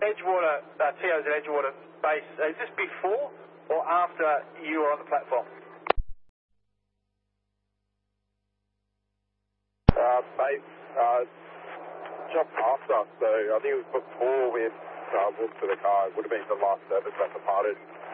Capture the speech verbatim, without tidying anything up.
Edgewater, uh, T O's at Edgewater base, is this before or after you were on the platform? Uh, base, uh, just after, so I think it was before we had uh, walked to the car. It would have been the last service that departed.